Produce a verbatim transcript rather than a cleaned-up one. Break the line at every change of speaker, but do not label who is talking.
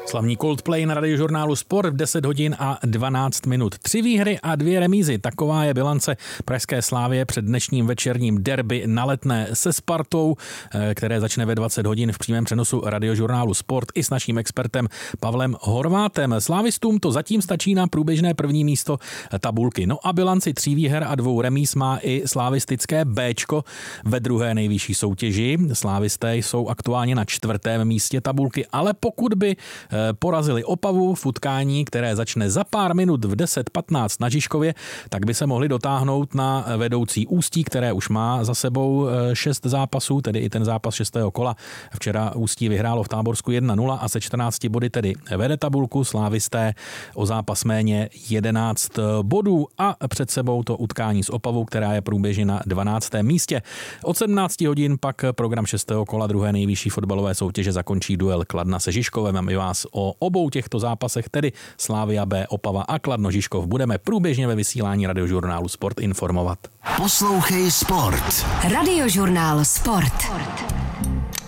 Slavní Coldplay na Radiožurnálu Sport v deset hodin a dvanáct minut. Tři výhry a dvě remízy. Taková je bilance pražské Slavie před dnešním večerním derby na Letné se Spartou, které začne ve dvacet hodin v přímém přenosu Radiožurnálu Sport i s naším expertem Pavlem Horvátem. Slávistům to zatím stačí na průběžné první místo tabulky. No a bilanci tří výher a dvou remíz má i slavistické Béčko ve druhé nejvyšší soutěži. Slávisté jsou aktuálně na čtvrtém místě tabulky, ale pokud by porazili Opavu v utkání, které začne za pár minut v deset patnáct na Žižkově, tak by se mohli dotáhnout na vedoucí Ústí, které už má za sebou šest zápasů, tedy i ten zápas šestého kola. Včera Ústí vyhrálo v Táborsku jedna nula a se čtrnácti body tedy vede tabulku. Slávisté o zápas méně jedenáct bodů a před sebou to utkání s Opavou, která je průběžně na dvanáctém místě. Od sedmnácti hodin pak program šestého kola druhé nejvyšší fotbalové soutěže zakončí duel Kladna se Žižkovem a my vás o obou těchto zápasech, tedy Slavia B, Opava a Kladno Žižkov, budeme průběžně ve vysílání Radiožurnálu Sport informovat.
Poslouchej Sport.
Radiožurnál Sport.